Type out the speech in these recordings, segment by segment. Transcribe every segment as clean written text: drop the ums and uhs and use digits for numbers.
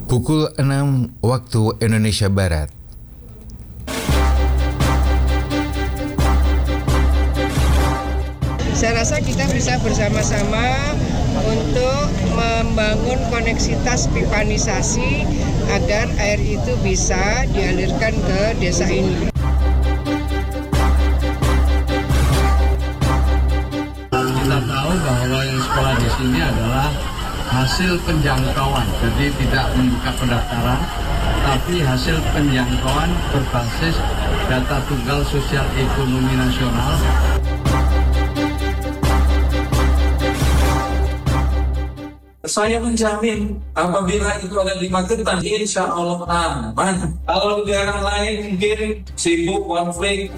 Pukul 6 waktu Indonesia Barat. Saya rasa kita bisa bersama-sama untuk membangun koneksitas pipanisasi agar air itu bisa dialirkan ke desa ini. Kita tahu bahwa yang sekolah di sini adalah hasil penjangkauan, jadi tidak membuka pendaftaran, tapi hasil penjangkauan berbasis data tunggal sosial ekonomi nasional. Saya menjamin apabila itu ada di Magetan, insya Allah aman. Kalau di daerah lain mungkin sibuk konflik.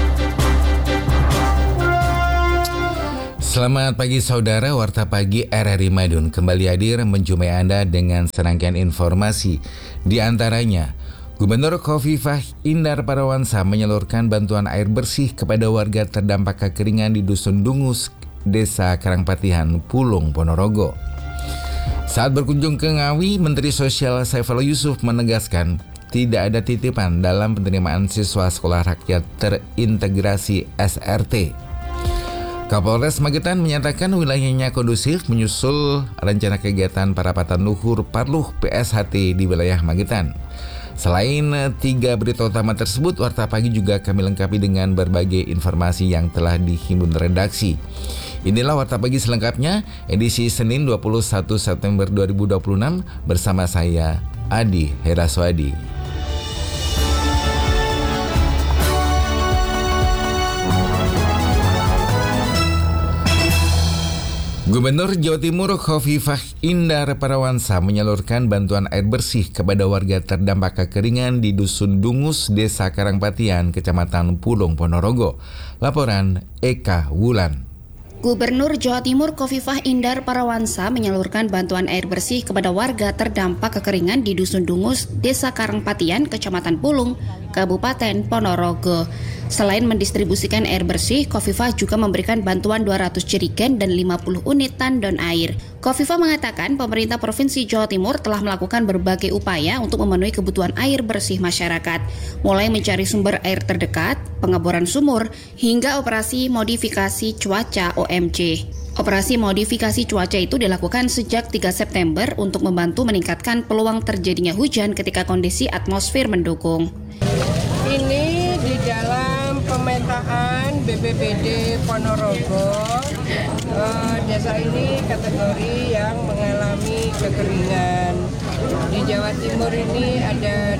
Selamat pagi saudara, Warta Pagi RRI Madiun kembali hadir menjumpai Anda dengan serangkaian informasi. Di antaranya, Gubernur Khofifah Indar Parawansa menyalurkan bantuan air bersih kepada warga terdampak kekeringan di Dusun Dungus, Desa Karangpatihan, Pulung, Ponorogo. Saat berkunjung ke Ngawi, Menteri Sosial Saifullah Yusuf menegaskan tidak ada titipan dalam penerimaan siswa Sekolah Rakyat Terintegrasi SRT. Kapolres Magetan menyatakan wilayahnya kondusif menyusul rencana kegiatan Parapatan Luhur Parluh PSHT di wilayah Magetan. Selain 3 berita utama tersebut, Warta Pagi juga kami lengkapi dengan berbagai informasi yang telah dihimpun redaksi. Inilah Warta Pagi selengkapnya, edisi Senin 21 September 2026 bersama saya, Adi Heraswadi. Gubernur Jawa Timur Khofifah Indar Parawansa menyalurkan bantuan air bersih kepada warga terdampak kekeringan di Dusun Dungus, Desa Karangpatihan, Kecamatan Pulung, Ponorogo. Laporan Eka Wulan. Gubernur Jawa Timur Khofifah Indar Parawansa menyalurkan bantuan air bersih kepada warga terdampak kekeringan di Dusun Dungus, Desa Karangpatihan, Kecamatan Pulung, Kabupaten Ponorogo. Selain mendistribusikan air bersih, Khofifah juga memberikan bantuan 200 jerigen dan 50 unit tandon air. Khofifah mengatakan pemerintah Provinsi Jawa Timur telah melakukan berbagai upaya untuk memenuhi kebutuhan air bersih masyarakat, mulai mencari sumber air terdekat, pengeboran sumur, hingga operasi modifikasi cuaca OMC. Operasi modifikasi cuaca itu dilakukan sejak 3 September untuk membantu meningkatkan peluang terjadinya hujan ketika kondisi atmosfer mendukung. Ini di dalam pemetaan BPBD Ponorogo, desa ini kategori yang mengalami kekeringan. Di Jawa Timur ini ada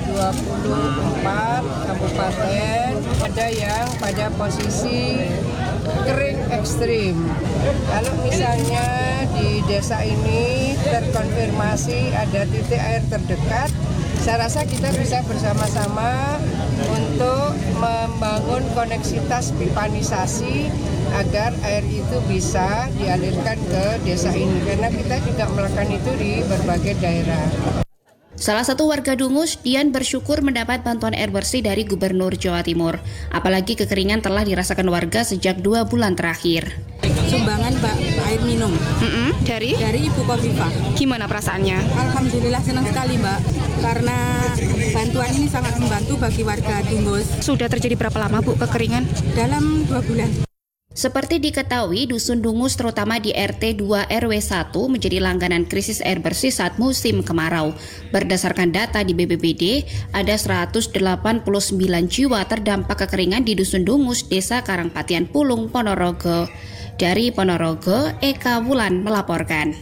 24 kabupaten, ada yang pada posisi kering ekstrim. Kalau misalnya di desa ini terkonfirmasi ada titik air terdekat, saya rasa kita bisa bersama-sama untuk membangun koneksitas pipanisasi agar air itu bisa dialirkan ke desa ini, karena kita juga melakukan itu di berbagai daerah. Salah satu warga Dungus, Dian, bersyukur mendapat bantuan air bersih dari Gubernur Jawa Timur. Apalagi kekeringan telah dirasakan warga sejak 2 bulan terakhir. Sumbangan air minum Dari Ibu Khofifah. Gimana perasaannya? Alhamdulillah senang sekali Mbak, karena bantuan ini sangat membantu bagi warga Dungus. Sudah terjadi berapa lama Bu kekeringan? Dalam 2 bulan. Seperti diketahui, Dusun Dungus terutama di RT 2 RW 1 menjadi langganan krisis air bersih saat musim kemarau. Berdasarkan data di BPBD, ada 189 jiwa terdampak kekeringan di Dusun Dungus, Desa Karangpatihan Pulung, Ponorogo. Dari Ponorogo, Eka Wulan melaporkan.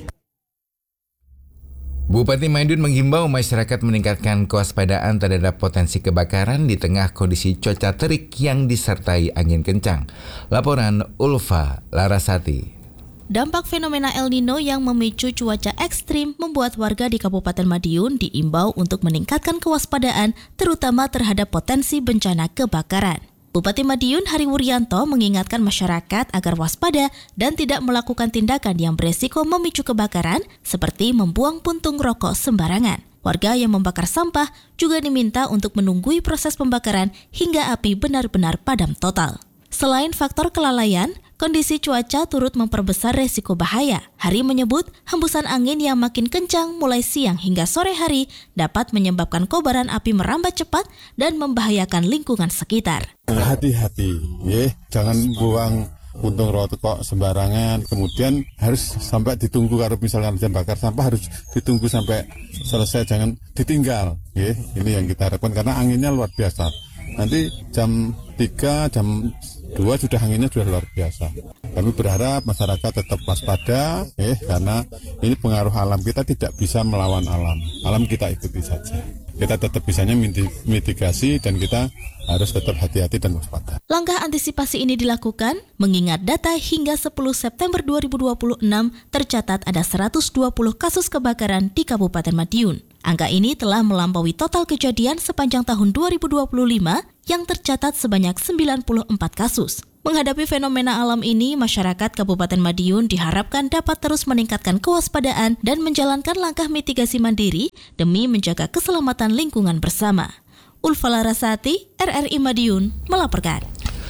Bupati Madiun menghimbau masyarakat meningkatkan kewaspadaan terhadap potensi kebakaran di tengah kondisi cuaca terik yang disertai angin kencang. Laporan Ulfa Larasati. Dampak fenomena El Nino yang memicu cuaca ekstrim membuat warga di Kabupaten Madiun diimbau untuk meningkatkan kewaspadaan terutama terhadap potensi bencana kebakaran. Bupati Madiun Hari Wuryanto mengingatkan masyarakat agar waspada dan tidak melakukan tindakan yang beresiko memicu kebakaran seperti membuang puntung rokok sembarangan. Warga yang membakar sampah juga diminta untuk menunggui proses pembakaran hingga api benar-benar padam total. Selain faktor kelalaian, kondisi cuaca turut memperbesar resiko bahaya. Hari menyebut hembusan angin yang makin kencang mulai siang hingga sore hari dapat menyebabkan kobaran api merambat cepat dan membahayakan lingkungan sekitar. Hati-hati, jangan buang puntung rokok sembarangan, kemudian harus sampai ditunggu. Kalau misalkan jam bakar sampah harus ditunggu sampai selesai, jangan ditinggal. Ini yang kita harapkan karena anginnya luar biasa. Nanti jam 3, jam 2 sudah anginnya sudah luar biasa. Kami berharap masyarakat tetap waspada, karena ini pengaruh alam, kita tidak bisa melawan alam. Alam kita ikuti saja. Kita tetap bisanya mitigasi dan kita harus tetap hati-hati dan waspada. Langkah antisipasi ini dilakukan mengingat data hingga 10 September 2026 tercatat ada 120 kasus kebakaran di Kabupaten Madiun. Angka ini telah melampaui total kejadian sepanjang tahun 2025 yang tercatat sebanyak 94 kasus. Menghadapi fenomena alam ini, masyarakat Kabupaten Madiun diharapkan dapat terus meningkatkan kewaspadaan dan menjalankan langkah mitigasi mandiri demi menjaga keselamatan lingkungan bersama. Ulfa Larasati, RRI Madiun, melaporkan.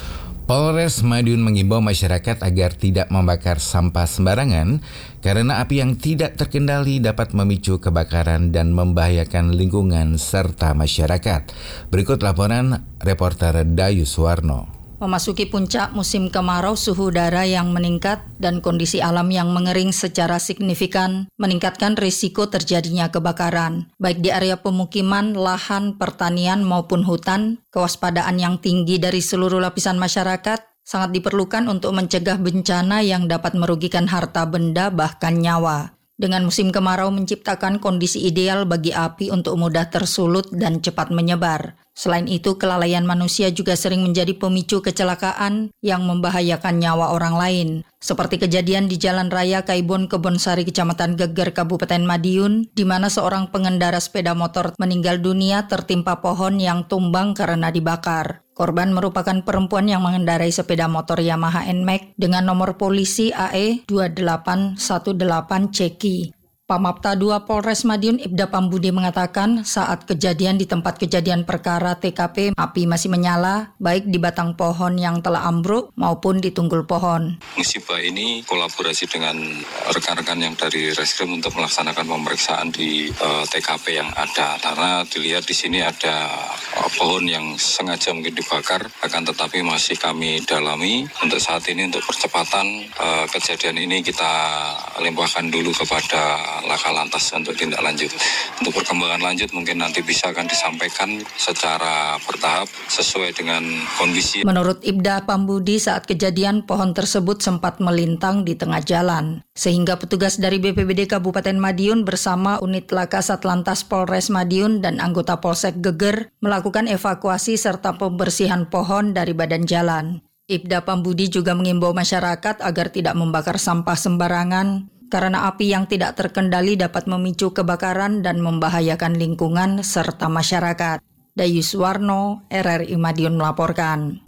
Polres Madiun mengimbau masyarakat agar tidak membakar sampah sembarangan karena api yang tidak terkendali dapat memicu kebakaran dan membahayakan lingkungan serta masyarakat. Berikut laporan reporter Dayu Suwarno. Memasuki puncak musim kemarau, suhu udara yang meningkat dan kondisi alam yang mengering secara signifikan meningkatkan risiko terjadinya kebakaran. Baik di area pemukiman, lahan, pertanian maupun hutan, kewaspadaan yang tinggi dari seluruh lapisan masyarakat sangat diperlukan untuk mencegah bencana yang dapat merugikan harta benda bahkan nyawa. Dengan musim kemarau menciptakan kondisi ideal bagi api untuk mudah tersulut dan cepat menyebar. Selain itu, kelalaian manusia juga sering menjadi pemicu kecelakaan yang membahayakan nyawa orang lain. Seperti kejadian di Jalan Raya Kaibon Kebonsari, Kecamatan Geger, Kabupaten Madiun, di mana seorang pengendara sepeda motor meninggal dunia tertimpa pohon yang tumbang karena dibakar. Korban merupakan perempuan yang mengendarai sepeda motor Yamaha NMAX dengan nomor polisi AE 2818 Ceki. Pamapta 2 Polres Madiun Ibda Pambudi mengatakan saat kejadian di tempat kejadian perkara TKP api masih menyala baik di batang pohon yang telah ambruk maupun di tunggul pohon. Musibah ini kolaborasi dengan rekan-rekan yang dari Reskrim untuk melaksanakan pemeriksaan di TKP yang ada karena dilihat di sini ada pohon yang sengaja mungkin dibakar akan tetapi masih kami dalami. Untuk saat ini untuk percepatan kejadian ini kita limpahkan dulu kepada Laka Lantas untuk tindak lanjut. Untuk perkembangan lanjut mungkin nanti bisa akan disampaikan secara bertahap sesuai dengan kondisi. Menurut Ibda Pambudi, saat kejadian pohon tersebut sempat melintang di tengah jalan. Sehingga petugas dari BPBD Kabupaten Madiun bersama unit Laka Satlantas Polres Madiun dan anggota Polsek Geger melakukan evakuasi serta pembersihan pohon dari badan jalan. Ibda Pambudi juga mengimbau masyarakat agar tidak membakar sampah sembarangan karena api yang tidak terkendali dapat memicu kebakaran dan membahayakan lingkungan serta masyarakat. Dayu Suwarno, RRI Madiun melaporkan.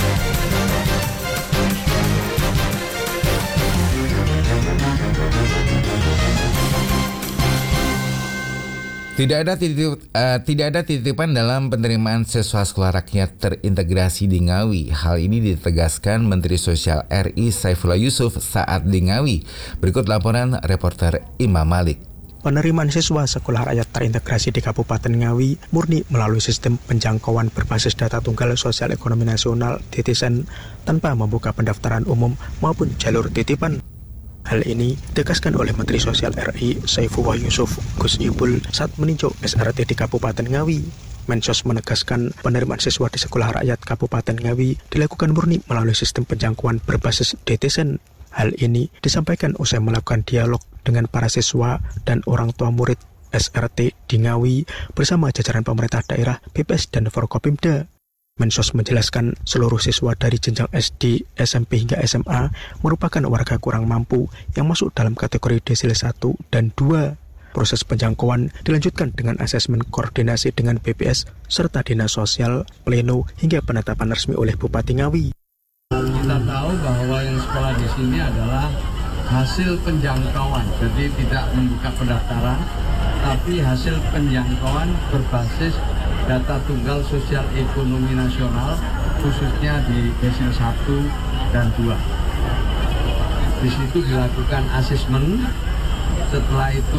Tidak ada titipan dalam penerimaan siswa sekolah rakyat terintegrasi di Ngawi. Hal ini ditegaskan Menteri Sosial RI Saifullah Yusuf saat di Ngawi. Berikut laporan reporter Imam Malik. Penerimaan siswa sekolah rakyat terintegrasi di Kabupaten Ngawi murni melalui sistem penjangkauan berbasis data tunggal sosial ekonomi nasional (DTSN) tanpa membuka pendaftaran umum maupun jalur titipan. Hal ini ditegaskan oleh Menteri Sosial RI Saifullah Yusuf Gus Ipul saat meninjau SRT di Kabupaten Ngawi. Mensos menegaskan penerimaan siswa di sekolah rakyat Kabupaten Ngawi dilakukan murni melalui sistem penjangkauan berbasis DTSN. Hal ini disampaikan usai melakukan dialog dengan para siswa dan orang tua murid SRT di Ngawi bersama jajaran pemerintah daerah, BPS dan Forkopimda. Mensos menjelaskan seluruh siswa dari jenjang SD, SMP hingga SMA merupakan warga kurang mampu yang masuk dalam kategori desil 1 dan 2. Proses penjangkauan dilanjutkan dengan asesmen koordinasi dengan BPS serta Dinas Sosial, Pleno hingga penetapan resmi oleh Bupati Ngawi. Kita tahu bahwa yang sekolah di sini adalah hasil penjangkauan, jadi tidak membuka pendaftaran, tapi hasil penjangkauan berbasis data tunggal sosial ekonomi nasional, khususnya di desil 1 dan 2. Di situ dilakukan asesmen, setelah itu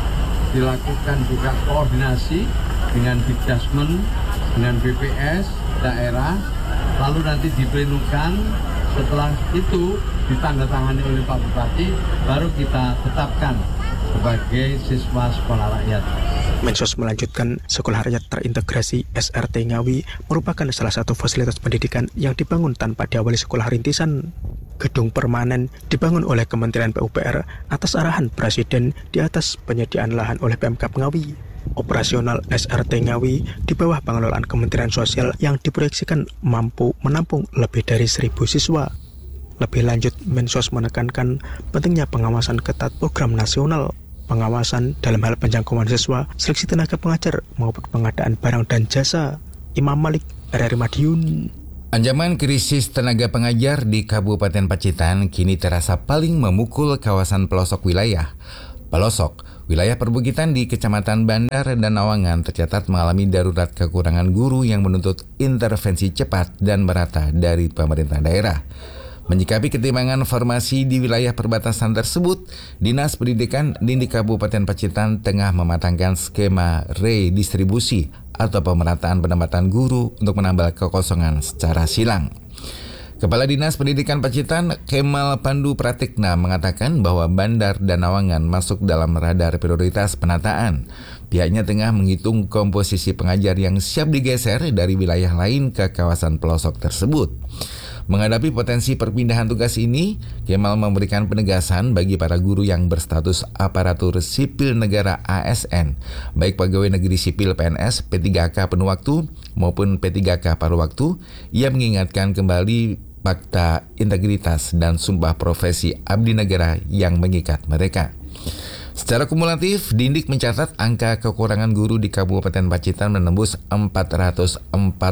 dilakukan juga koordinasi dengan Bidasmen, dengan BPS daerah, lalu nanti diplenukan. Setelah itu ditandatangani oleh Pak Bupati, baru kita tetapkan sebagai siswa sekolah rakyat. Mensos melanjutkan, Sekolah Rakyat Terintegrasi SRT Ngawi merupakan salah satu fasilitas pendidikan yang dibangun tanpa diawali sekolah rintisan. Gedung permanen dibangun oleh Kementerian PUPR atas arahan Presiden di atas penyediaan lahan oleh Pemkab Ngawi. Operasional SRT Ngawi di bawah pengelolaan Kementerian Sosial yang diproyeksikan mampu menampung lebih dari 1.000 siswa. Lebih lanjut, Mensos menekankan pentingnya pengawasan ketat program nasional, pengawasan dalam hal penjangkauan siswa, seleksi tenaga pengajar, maupun pengadaan barang dan jasa. Imam Malik, RRI Madiun. Ancaman krisis tenaga pengajar di Kabupaten Pacitan kini terasa paling memukul kawasan pelosok wilayah. Pelosok, wilayah perbukitan di Kecamatan Bandar dan Nawangan tercatat mengalami darurat kekurangan guru yang menuntut intervensi cepat dan merata dari pemerintah daerah. Menyikapi ketimbangan formasi di wilayah perbatasan tersebut, Dinas Pendidikan di Kabupaten Pacitan tengah mematangkan skema redistribusi atau pemerataan penempatan guru untuk menambal kekosongan secara silang. Kepala Dinas Pendidikan Pacitan, Kemal Pandu Pratikna, mengatakan bahwa Bandar dan Nawangan masuk dalam radar prioritas penataan. Pihaknya tengah menghitung komposisi pengajar yang siap digeser dari wilayah lain ke kawasan pelosok tersebut. Menghadapi potensi perpindahan tugas ini, Kemal memberikan penegasan bagi para guru yang berstatus aparatur sipil negara ASN, baik pegawai negeri sipil PNS, P3K penuh waktu maupun P3K paruh waktu. Ia mengingatkan kembali fakta integritas dan sumpah profesi abdi negara yang mengikat mereka. Secara kumulatif, Dindik mencatat angka kekurangan guru di Kabupaten Pacitan menembus 445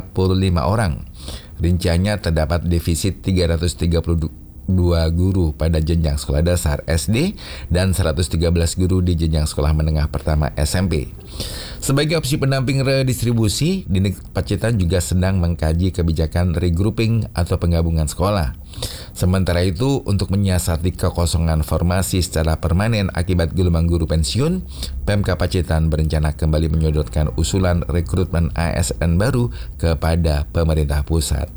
orang. Rinciannya terdapat defisit 332 guru pada jenjang sekolah dasar SD dan 113 guru di jenjang sekolah menengah pertama SMP. Sebagai opsi pendamping redistribusi, Dindik Pacitan juga sedang mengkaji kebijakan regrouping atau penggabungan sekolah. Sementara itu, untuk menyiasati kekosongan formasi secara permanen akibat gelombang guru pensiun, Pemkab Pacitan berencana kembali menyodorkan usulan rekrutmen ASN baru kepada pemerintah pusat.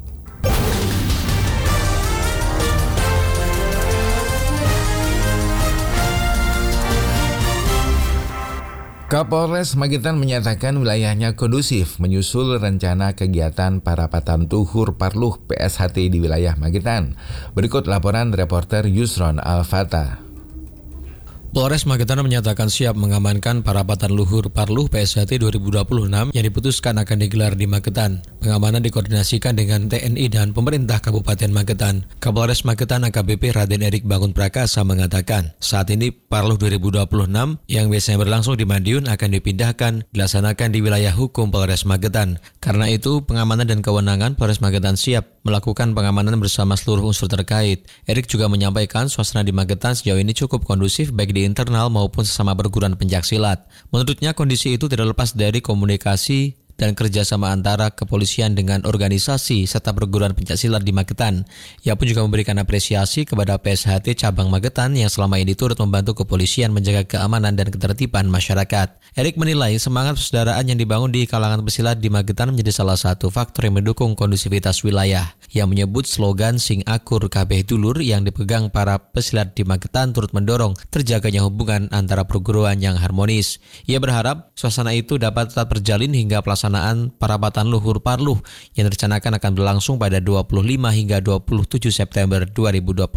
Kapolres Magetan menyatakan wilayahnya kondusif menyusul rencana kegiatan parapatan Tuhur Parluh PSHT di wilayah Magetan. Berikut laporan reporter Yusron Al-Fatah. Polres Magetan menyatakan siap mengamankan parapatan luhur Parluh PSHT 2026 yang diputuskan akan digelar di Magetan. Pengamanan dikoordinasikan dengan TNI dan pemerintah Kabupaten Magetan. Kapolres Magetan AKBP Raden Erik Bangun Prakasa mengatakan, saat ini Parluh 2026 yang biasanya berlangsung di Madiun akan dipindahkan dilaksanakan di wilayah hukum Polres Magetan. Karena itu, pengamanan dan kewenangan Polres Magetan siap melakukan pengamanan bersama seluruh unsur terkait. Erik juga menyampaikan suasana di Magetan sejauh ini cukup kondusif baik di internal maupun sesama perguruan pencaksilat. Menurutnya kondisi itu tidak lepas dari komunikasi dan kerjasama antara kepolisian dengan organisasi serta perguruan pencaksilat di Magetan. Ia pun juga memberikan apresiasi kepada PSHT Cabang Magetan yang selama ini turut membantu kepolisian menjaga keamanan dan ketertiban masyarakat. Erik menilai semangat persaudaraan yang dibangun di kalangan pesilat di Magetan menjadi salah satu faktor yang mendukung kondusivitas wilayah. Yang menyebut slogan Sing Akur Kabeh Dulur yang dipegang para pesilat di Magetan turut mendorong terjaganya hubungan antara perguruan yang harmonis. Ia berharap suasana itu dapat tetap terjalin hingga pelaksanaan parapatan luhur Parluh yang direncanakan akan berlangsung pada 25 hingga 27 September 2026.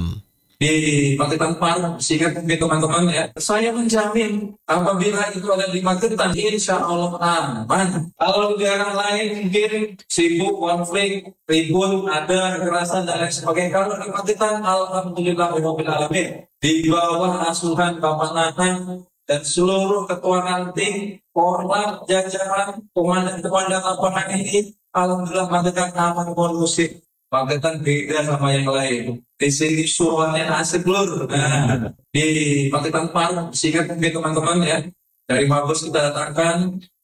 Di Magetan Parluh, sehingga teman-teman ya, saya menjamin apabila itu ada di Magetan, insya Allah aman. Kalau di daerah lain mungkin sibuk, konflik, ribut, ada kekerasan dan lain sebagainya. Kalau di Magetan, alhamdulillah alamin, di bawah asuhan Bapak Nanang dan seluruh ketua ranting, Korlap, jajaran, komandan lapangan ini, alhamdulillah Magetan aman kondusif. Magetan beda sama yang lain. Di sini suaranya asik lur. Nah, di Magetan Parluh, sehingga teman-teman ya, dari Mabes kita datangkan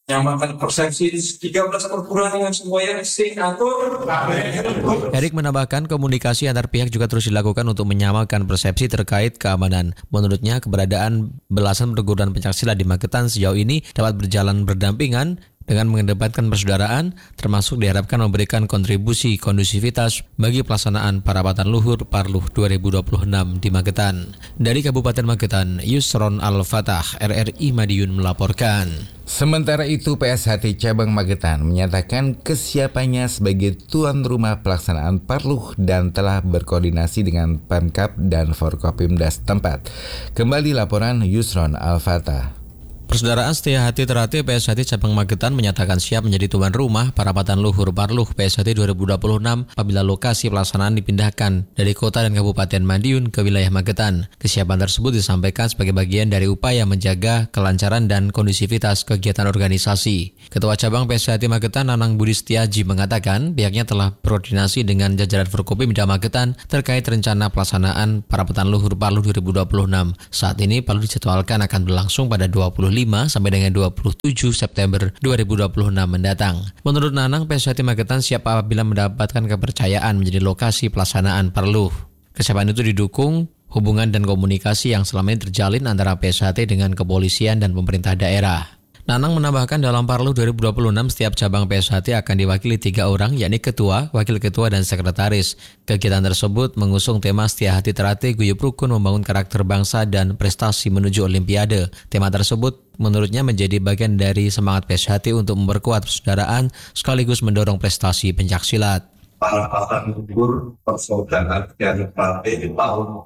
menyamakan persepsi 13 perguruan yang semuanya Singapura. Erik menambahkan komunikasi antar pihak juga terus dilakukan untuk menyamakan persepsi terkait keamanan. Menurutnya, keberadaan belasan perguruan pencaksilat di Magetan sejauh ini dapat berjalan berdampingan dengan mengedepankan persaudaraan, termasuk diharapkan memberikan kontribusi kondusivitas bagi pelaksanaan Parapatan Luhur Parluh 2026 di Magetan. Dari Kabupaten Magetan, Yusron Al-Fatah, RRI Madiun melaporkan. Sementara itu, PSHT Cabang Magetan menyatakan kesiapannya sebagai tuan rumah pelaksanaan Parluh dan telah berkoordinasi dengan Pemkab dan Forkopimda setempat. Kembali laporan Yusron Al-Fatah. Persaudaraan Setia Hati Terati PSHT Cabang Magetan menyatakan siap menjadi tuan rumah Parapatan Luhur Parluh PSHT 2026 apabila lokasi pelaksanaan dipindahkan dari kota dan Kabupaten Madiun ke wilayah Magetan. Kesiapan tersebut disampaikan sebagai bagian dari upaya menjaga kelancaran dan kondusivitas kegiatan organisasi. Ketua Cabang PSHT Magetan Nanang Budi Setiaji mengatakan pihaknya telah berkoordinasi dengan jajaran Forkopimda Magetan terkait rencana pelaksanaan Parapatan Luhur Parluh 2026. Saat ini Parluh dijadwalkan akan berlangsung pada 25 sampai dengan 27 September 2026 mendatang. Menurut Nanang, PSHT Magetan siap apabila mendapatkan kepercayaan menjadi lokasi pelaksanaan Parluh. Kesiapan itu didukung hubungan dan komunikasi yang selama ini terjalin antara PSHT dengan kepolisian dan pemerintah daerah. Nanang menambahkan dalam Parluh 2026 setiap cabang PSHT akan diwakili 3 orang, yakni ketua, wakil ketua, dan sekretaris. Kegiatan tersebut mengusung tema Setia Hati Terati, Guyup Rukun, Membangun Karakter Bangsa, dan Prestasi Menuju Olimpiade. Tema tersebut menurutnya menjadi bagian dari semangat PSHT untuk memperkuat persaudaraan sekaligus mendorong prestasi pencaksilat. Parapatan Luhur Persaudaraan dari Terati di tahun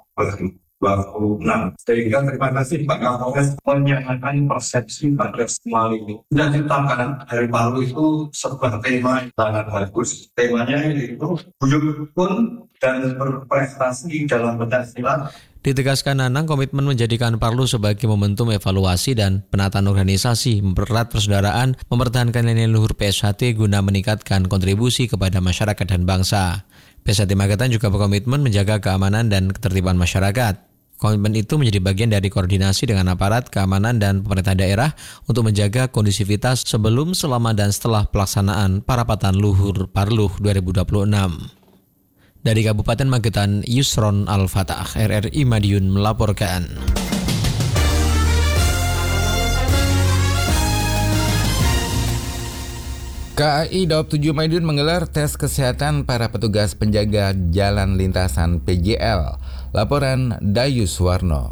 2026. Sehingga terima kasih Pak Kapolres menyamakan persepsi pada semua ini. Dan ditetapkan dari Parluh itu sebuah tema yang sangat bagus. Temanya yaitu guyup rukun dan berprestasi dalam pencaksilat. Ditegaskan Nanang, komitmen menjadikan Parluh sebagai momentum evaluasi dan penataan organisasi, mempererat persaudaraan, mempertahankan nilai luhur PSHT guna meningkatkan kontribusi kepada masyarakat dan bangsa. PSHT Magetan juga berkomitmen menjaga keamanan dan ketertiban masyarakat. Komitmen itu menjadi bagian dari koordinasi dengan aparat keamanan dan pemerintah daerah untuk menjaga kondusivitas sebelum, selama, dan setelah pelaksanaan Parapatan Luhur Parluh 2026. Dari Kabupaten Magetan, Yusron Al-Fatah, RRI Madiun melaporkan. KAI Daob 7 Madiun menggelar tes kesehatan para petugas penjaga jalan lintasan PJL. Laporan Dayus Warno.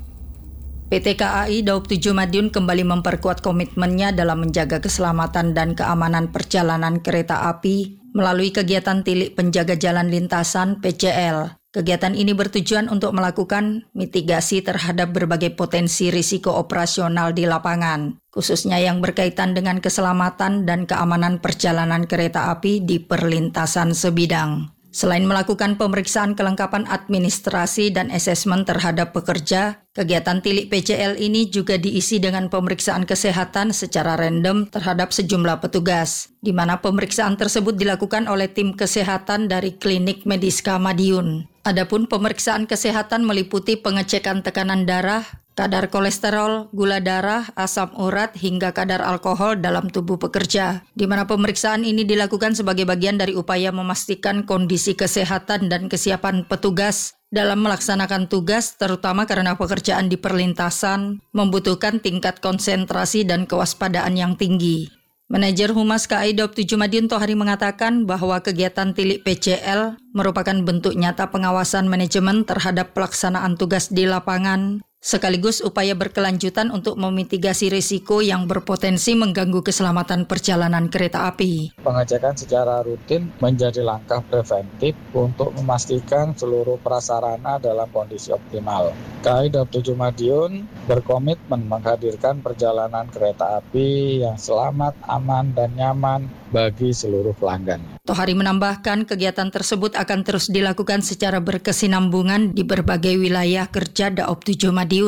PT KAI Daob 7 Madiun kembali memperkuat komitmennya dalam menjaga keselamatan dan keamanan perjalanan kereta api melalui kegiatan Tilik Penjaga Jalan Lintasan PJL. Kegiatan ini bertujuan untuk melakukan mitigasi terhadap berbagai potensi risiko operasional di lapangan, khususnya yang berkaitan dengan keselamatan dan keamanan perjalanan kereta api di perlintasan sebidang. Selain melakukan pemeriksaan kelengkapan administrasi dan asesmen terhadap pekerja, kegiatan Tilik PJL ini juga diisi dengan pemeriksaan kesehatan secara random terhadap sejumlah petugas, di mana pemeriksaan tersebut dilakukan oleh tim kesehatan dari Klinik Mediska Madiun. Adapun pemeriksaan kesehatan meliputi pengecekan tekanan darah, kadar kolesterol, gula darah, asam urat, hingga kadar alkohol dalam tubuh pekerja, di mana pemeriksaan ini dilakukan sebagai bagian dari upaya memastikan kondisi kesehatan dan kesiapan petugas dalam melaksanakan tugas, terutama karena pekerjaan di perlintasan membutuhkan tingkat konsentrasi dan kewaspadaan yang tinggi. Manajer Humas KAI Daob 7 Madiun Tohari mengatakan bahwa kegiatan Tilik PJL merupakan bentuk nyata pengawasan manajemen terhadap pelaksanaan tugas di lapangan, sekaligus upaya berkelanjutan untuk memitigasi risiko yang berpotensi mengganggu keselamatan perjalanan kereta api. Pengecekan secara rutin menjadi langkah preventif untuk memastikan seluruh prasarana dalam kondisi optimal. KAI Daob 7 Madiun berkomitmen menghadirkan perjalanan kereta api yang selamat, aman, dan nyaman bagi seluruh pelanggan. Tohari menambahkan kegiatan tersebut akan terus dilakukan secara berkesinambungan di berbagai wilayah kerja Daob 7 Madiun.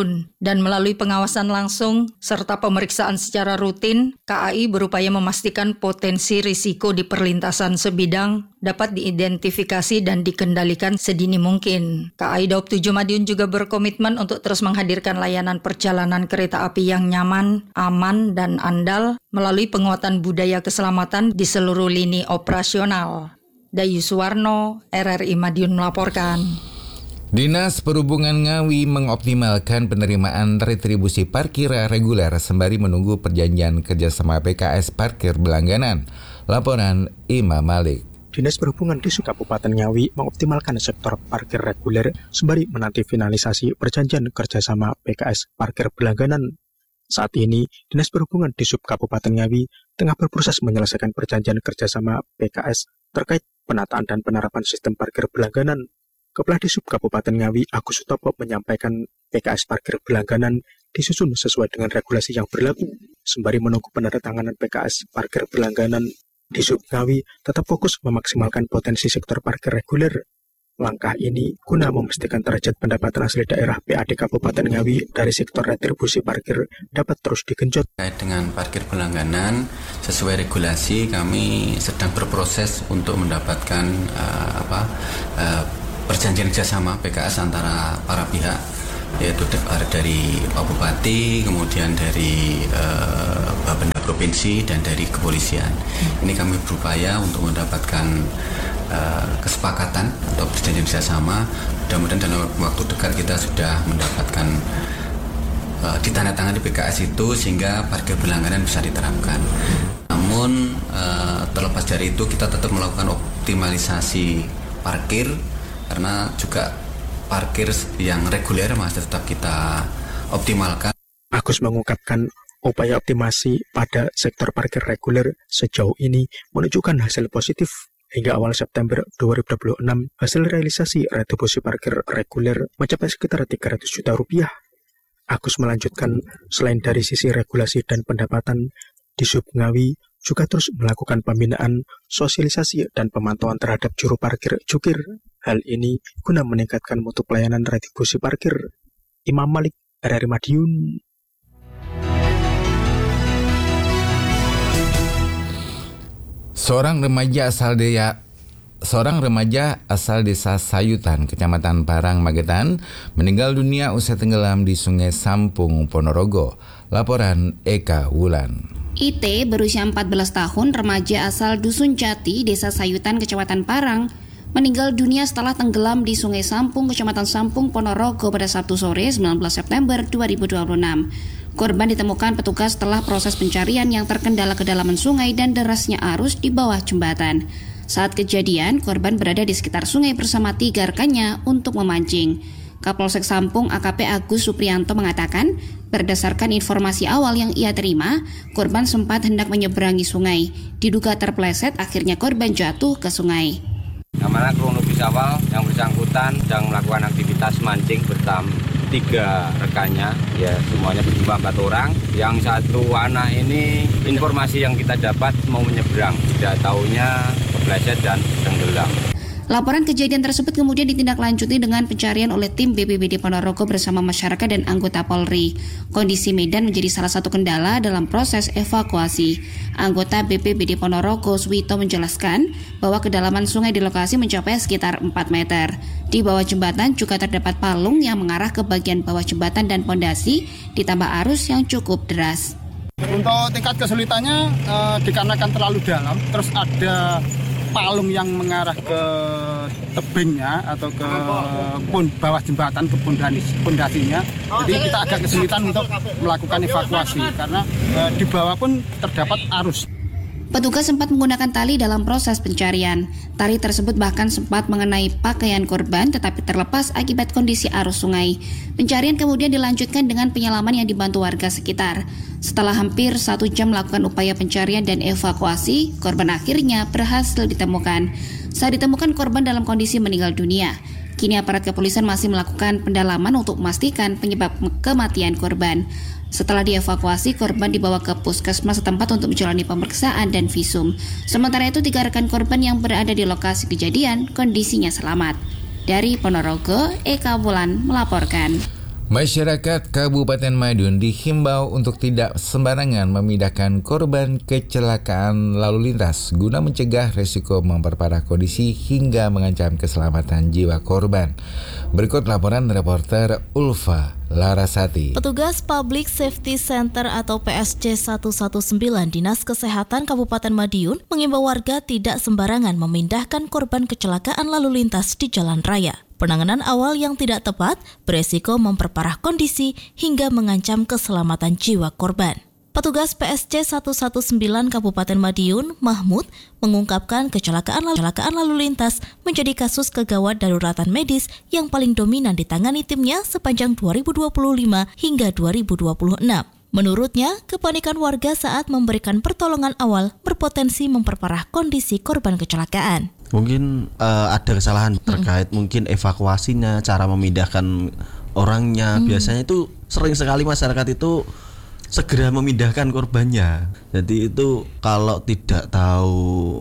Dan melalui pengawasan langsung serta pemeriksaan secara rutin, KAI berupaya memastikan potensi risiko di perlintasan sebidang dapat diidentifikasi dan dikendalikan sedini mungkin. KAI Daob 7 Madiun juga berkomitmen untuk terus menghadirkan layanan perjalanan kereta api yang nyaman, aman, dan andal melalui penguatan budaya keselamatan di seluruh lini operasional. Dayu Suwarno, RRI Madiun melaporkan. Dinas Perhubungan Ngawi mengoptimalkan penerimaan retribusi parkir reguler sembari menunggu perjanjian kerjasama PKS parkir berlangganan. Laporan Imam Malik. Dinas Perhubungan di Kabupaten Ngawi mengoptimalkan sektor parkir reguler sembari menanti finalisasi perjanjian kerjasama PKS parkir berlangganan. Saat ini, Dinas Perhubungan di Kabupaten Ngawi tengah berproses menyelesaikan perjanjian kerjasama PKS terkait penataan dan penerapan sistem parkir berlangganan. Kepala Disub Kabupaten Ngawi, Agus Sutopo menyampaikan PKS parkir berlangganan disusun sesuai dengan regulasi yang berlaku. Sembari menunggu penandatanganan PKS parkir berlangganan, Disub Ngawi tetap fokus memaksimalkan potensi sektor parkir reguler. Langkah ini guna memastikan derajat pendapatan asli daerah PAD Kabupaten Ngawi dari sektor retribusi parkir dapat terus digenjot. Terkait dengan parkir berlangganan, sesuai regulasi kami sedang berproses untuk mendapatkan perjanjian kerjasama PKS antara para pihak, yaitu dari Pak Bupati, kemudian dari Bapenda Provinsi, dan dari kepolisian. Ini kami berupaya untuk mendapatkan kesepakatan atau perjanjian kerjasama. Mudah-mudahan dalam waktu dekat kita sudah mendapatkan ditandatangani PKS itu sehingga parkir berlangganan bisa diterapkan. Namun terlepas dari itu kita tetap melakukan optimalisasi parkir, karena juga parkir yang reguler masih tetap kita optimalkan. Agus mengungkapkan upaya optimasi pada sektor parkir reguler sejauh ini menunjukkan hasil positif. Hingga awal September 2026, hasil realisasi retribusi parkir reguler mencapai sekitar 300 juta rupiah. Agus melanjutkan, selain dari sisi regulasi dan pendapatan, Disub Ngawi juga terus melakukan pembinaan, sosialisasi, dan pemantauan terhadap juru parkir jukir. Hal ini guna meningkatkan mutu pelayanan retribusi parkir. Imam Malik, RRI Madiun. Seorang remaja asal desa Sayutan, Kecamatan Parang, Magetan, meninggal dunia usai tenggelam di Sungai Sampung, Ponorogo. Laporan Eka Wulan. IT berusia 14 tahun, remaja asal Dusun Jati, Desa Sayutan, Kecamatan Parang, meninggal dunia setelah tenggelam di Sungai Sampung, Kecamatan Sampung, Ponorogo pada Sabtu sore 19 September 2026. Korban ditemukan petugas setelah proses pencarian yang terkendala kedalaman sungai dan derasnya arus di bawah jembatan. Saat kejadian, korban berada di sekitar sungai bersama 3 rekannya untuk memancing. Kapolsek Sampung AKP Agus Supriyanto mengatakan, berdasarkan informasi awal yang ia terima, korban sempat hendak menyeberangi sungai. Diduga terpleset, akhirnya korban jatuh ke sungai. Yang mana kronologis awal yang bersangkutan sedang melakukan aktivitas mancing bersama 3 rekannya, ya semuanya berjumlah 4 orang. Yang satu anak ini informasi yang kita dapat mau menyeberang, tidak tahunya kepleset dan tenggelam. Laporan kejadian tersebut kemudian ditindaklanjuti dengan pencarian oleh tim BPBD Ponorogo bersama masyarakat dan anggota Polri. Kondisi medan menjadi salah satu kendala dalam proses evakuasi. Anggota BPBD Ponorogo, Swito, menjelaskan bahwa kedalaman sungai di lokasi mencapai sekitar 4 meter. Di bawah jembatan juga terdapat palung yang mengarah ke bagian bawah jembatan dan pondasi, ditambah arus yang cukup deras. Untuk tingkat kesulitannya dikarenakan terlalu dalam, terus ada palung yang mengarah ke tebingnya atau ke bawah jembatan, ke pondasinya. Jadi kita agak kesulitan untuk melakukan evakuasi karena di bawah pun terdapat arus. Petugas sempat menggunakan tali dalam proses pencarian. Tali tersebut bahkan sempat mengenai pakaian korban tetapi terlepas akibat kondisi arus sungai. Pencarian kemudian dilanjutkan dengan penyelaman yang dibantu warga sekitar. Setelah hampir 1 jam melakukan upaya pencarian dan evakuasi, korban akhirnya berhasil ditemukan. Saat ditemukan, korban dalam kondisi meninggal dunia. Kini aparat kepolisian masih melakukan pendalaman untuk memastikan penyebab kematian korban. Setelah dievakuasi, korban dibawa ke puskesmas setempat untuk menjalani pemeriksaan dan visum. Sementara itu, 3 rekan korban yang berada di lokasi kejadian kondisinya selamat. Dari Ponorogo, Eka Wulan melaporkan. Masyarakat Kabupaten Madiun dihimbau untuk tidak sembarangan memindahkan korban kecelakaan lalu lintas guna mencegah risiko memperparah kondisi hingga mengancam keselamatan jiwa korban. Berikut laporan reporter Ulfa Larasati. Petugas Public Safety Center atau PSG 119 Dinas Kesehatan Kabupaten Madiun mengimbau warga tidak sembarangan memindahkan korban kecelakaan lalu lintas di jalan raya. Penanganan awal yang tidak tepat beresiko memperparah kondisi hingga mengancam keselamatan jiwa korban. Petugas PSG 119 Kabupaten Madiun, Mahmud, mengungkapkan kecelakaan lalu lintas menjadi kasus kegawat daruratan medis yang paling dominan ditangani timnya sepanjang 2025 hingga 2026. Menurutnya, kepanikan warga saat memberikan pertolongan awal berpotensi memperparah kondisi korban kecelakaan. Mungkin ada kesalahan terkait mungkin evakuasinya, cara memindahkan orangnya. Biasanya itu sering sekali masyarakat itu segera memindahkan korbannya. Jadi itu kalau tidak tahu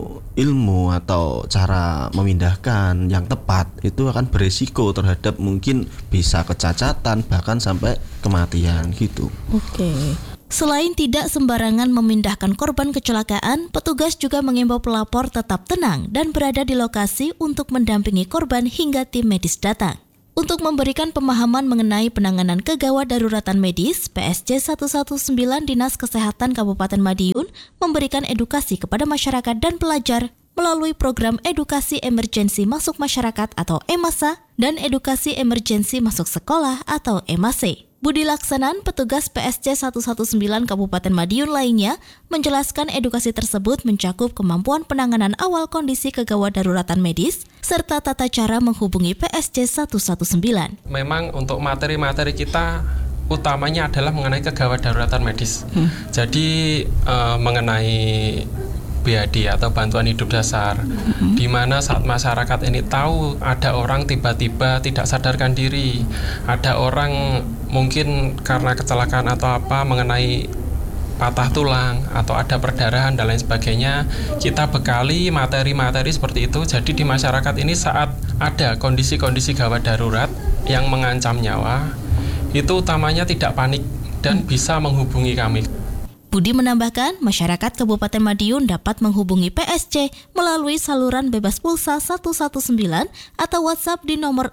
ilmu atau cara memindahkan yang tepat, itu akan beresiko terhadap mungkin bisa kecacatan bahkan sampai kematian gitu. Oke. Selain tidak sembarangan memindahkan korban kecelakaan, petugas juga mengimbau pelapor tetap tenang dan berada di lokasi untuk mendampingi korban hingga tim medis datang. Untuk memberikan pemahaman mengenai penanganan kegawat daruratan medis, PSG 119 Dinas Kesehatan Kabupaten Madiun memberikan edukasi kepada masyarakat dan pelajar melalui program Edukasi Emergensi Masuk Masyarakat atau EMASA dan Edukasi Emergensi Masuk Sekolah atau EMASE. Budi Laksanan, petugas PSG 119 Kabupaten Madiun lainnya, menjelaskan edukasi tersebut mencakup kemampuan penanganan awal kondisi kegawat daruratan medis, serta tata cara menghubungi PSG 119. Memang untuk materi-materi kita utamanya adalah mengenai kegawat daruratan medis. Jadi mengenai BAD atau bantuan hidup dasar, di mana saat masyarakat ini tahu ada orang tiba-tiba tidak sadarkan diri, ada orang mungkin karena kecelakaan atau apa mengenai patah tulang atau ada perdarahan dan lain sebagainya, kita bekali materi-materi seperti itu. Jadi di masyarakat ini saat ada kondisi-kondisi gawat darurat yang mengancam nyawa, itu utamanya tidak panik dan bisa menghubungi kami. Budi menambahkan, masyarakat Kabupaten Madiun dapat menghubungi PSG melalui saluran bebas pulsa 119 atau WhatsApp di nomor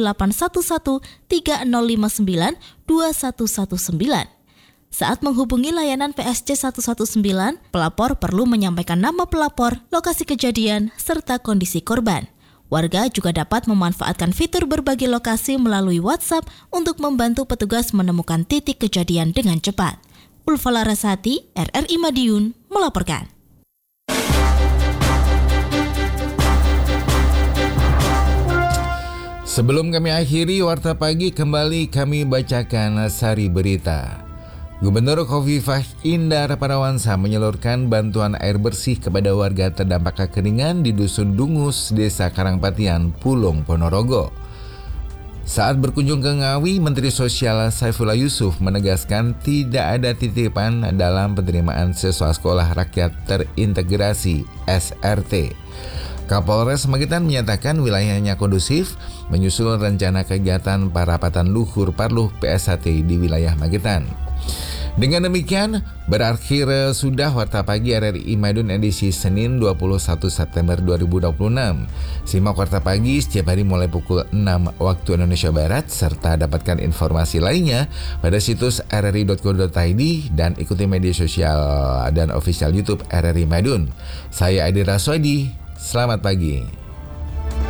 0811 3059 2119. Saat menghubungi layanan PSG 119, pelapor perlu menyampaikan nama pelapor, lokasi kejadian, serta kondisi korban. Warga juga dapat memanfaatkan fitur berbagi lokasi melalui WhatsApp untuk membantu petugas menemukan titik kejadian dengan cepat. Ulfa Larasati, RRI Madiun, melaporkan. Sebelum kami akhiri Warta Pagi, kembali kami bacakan sari berita. Gubernur Khofifah Indar Parawansa menyalurkan bantuan air bersih kepada warga terdampak kekeringan di Dusun Dungus, Desa Karangpatian, Pulung, Ponorogo. Saat berkunjung ke Ngawi, Menteri Sosial Saifullah Yusuf menegaskan tidak ada titipan dalam penerimaan siswa sekolah rakyat terintegrasi (SRT). Kapolres Magetan menyatakan wilayahnya kondusif menyusul rencana kegiatan parapatan luhur Parluh PSHT di wilayah Magetan. Dengan demikian, berakhir sudah Warta Pagi RRI Madiun edisi Senin 21 September 2026. Simak Warta Pagi setiap hari mulai pukul 6 waktu Indonesia Barat, serta dapatkan informasi lainnya pada situs rri.co.id dan ikuti media sosial dan official YouTube RRI Madiun. Saya Adi Raswadi, selamat pagi.